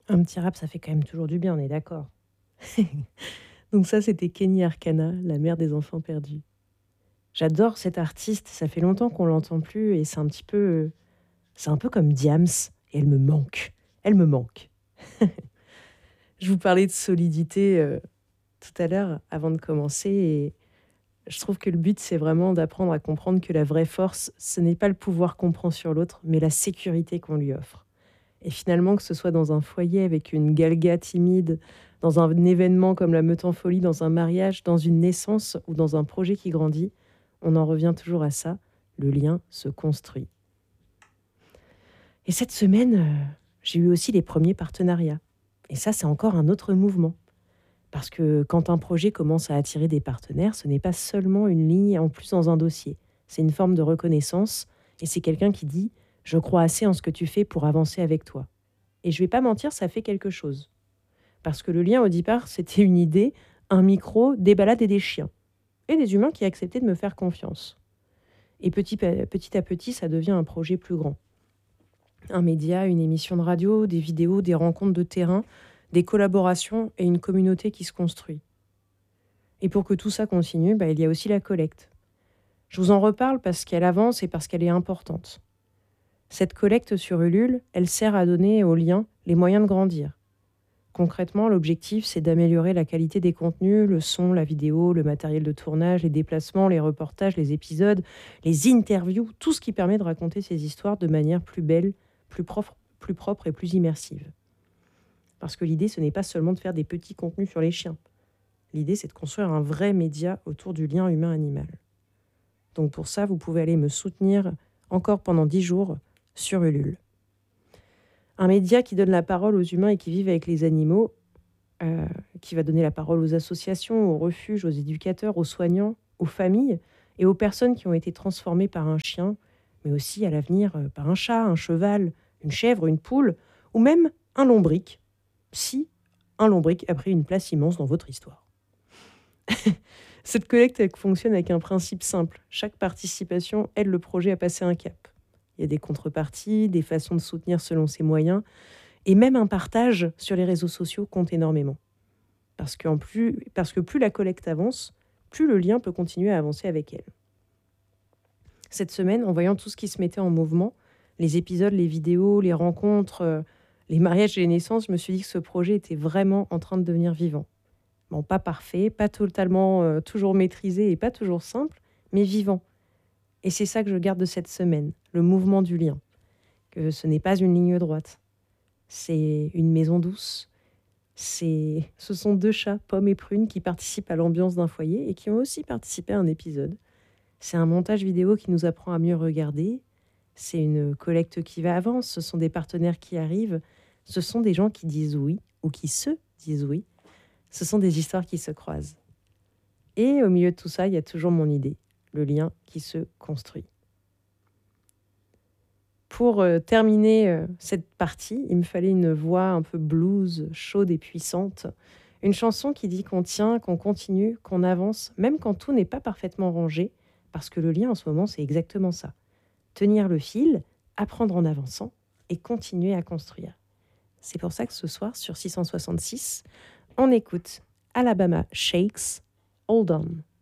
Un petit rap, ça fait quand même toujours du bien, on est d'accord. Donc ça, c'était Kenny Arcana, la mère des enfants perdus. J'adore cet artiste, ça fait longtemps qu'on l'entend plus et c'est un peu comme Diams et elle me manque. Elle me manque. Je vous parlais de solidité tout à l'heure avant de commencer et je trouve que le but, c'est vraiment d'apprendre à comprendre que la vraie force, ce n'est pas le pouvoir qu'on prend sur l'autre, mais la sécurité qu'on lui offre. Et finalement, que ce soit dans un foyer avec une galga timide, dans un événement comme la Meute en Folie, dans un mariage, dans une naissance ou dans un projet qui grandit, on en revient toujours à ça, le lien se construit. Et cette semaine, j'ai eu aussi les premiers partenariats. Et ça, c'est encore un autre mouvement. Parce que quand un projet commence à attirer des partenaires, ce n'est pas seulement une ligne en plus dans un dossier. C'est une forme de reconnaissance et c'est quelqu'un qui dit « Je crois assez en ce que tu fais pour avancer avec toi ». Et je ne vais pas mentir, ça fait quelque chose. Parce que le lien au départ, c'était une idée, un micro, des balades et des chiens. Et des humains qui acceptaient de me faire confiance. Et petit à petit, ça devient un projet plus grand. Un média, une émission de radio, des vidéos, des rencontres de terrain, des collaborations et une communauté qui se construit. Et pour que tout ça continue, il y a aussi la collecte. Je vous en reparle parce qu'elle avance et parce qu'elle est importante. Cette collecte sur Ulule, elle sert à donner aux liens les moyens de grandir. Concrètement, l'objectif, c'est d'améliorer la qualité des contenus, le son, la vidéo, le matériel de tournage, les déplacements, les reportages, les épisodes, les interviews, tout ce qui permet de raconter ces histoires de manière plus belle, plus propre et plus immersive. Parce que l'idée, ce n'est pas seulement de faire des petits contenus sur les chiens. L'idée, c'est de construire un vrai média autour du lien humain-animal. Donc pour ça, vous pouvez aller me soutenir encore pendant 10 jours sur Ulule. Un média qui donne la parole aux humains et qui vivent avec les animaux, qui va donner la parole aux associations, aux refuges, aux éducateurs, aux soignants, aux familles et aux personnes qui ont été transformées par un chien, mais aussi à l'avenir par un chat, un cheval, une chèvre, une poule, ou même un lombric, si un lombric a pris une place immense dans votre histoire. Cette collecte elle fonctionne avec un principe simple. Chaque participation aide le projet à passer un cap. Il y a des contreparties, des façons de soutenir selon ses moyens, et même un partage sur les réseaux sociaux compte énormément. Parce que plus la collecte avance, plus le lien peut continuer à avancer avec elle. Cette semaine, en voyant tout ce qui se mettait en mouvement, les épisodes, les vidéos, les rencontres, les mariages et les naissances, je me suis dit que ce projet était vraiment en train de devenir vivant. Bon, pas parfait, pas totalement toujours maîtrisé et pas toujours simple, mais vivant. Et c'est ça que je garde de cette semaine, le mouvement du lien. Que ce n'est pas une ligne droite. C'est une maison douce. Ce sont 2 chats, Pomme et Prune, qui participent à l'ambiance d'un foyer et qui ont aussi participé à un épisode. C'est un montage vidéo qui nous apprend à mieux regarder. C'est une collecte qui va avant. Ce sont des partenaires qui arrivent. Ce sont des gens qui disent oui ou qui se disent oui. Ce sont des histoires qui se croisent. Et au milieu de tout ça, il y a toujours mon idée, le lien qui se construit. Pour terminer cette partie, il me fallait une voix un peu blues, chaude et puissante. Une chanson qui dit qu'on tient, qu'on continue, qu'on avance, même quand tout n'est pas parfaitement rangé, parce que le lien en ce moment, c'est exactement ça. Tenir le fil, apprendre en avançant et continuer à construire. C'est pour ça que ce soir, sur 666, on écoute Alabama Shakes, Hold On.